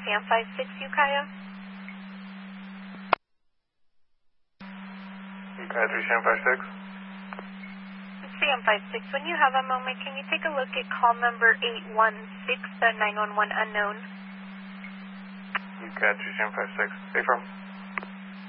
Sam 56 Ukiah. Ukiah 3 Sam 56. Sam 56, when you have a moment, can you take a look at call number 816, the 911 unknown? Ukiah 3 Sam 56. Stay firm.